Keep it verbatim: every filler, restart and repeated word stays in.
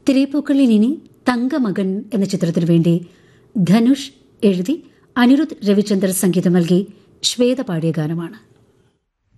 തിരപ്പൂക്കളിൽ ഇനി തങ്കമകൻ എന്ന ചിത്രത്തിനു വേണ്ടി ധനുഷ് എഴുതി അനിരുദ്ധ് രവിചന്ദർ സംഗീതം നൽകി ശ്വേത പാടിയ ഗാനമാണ്.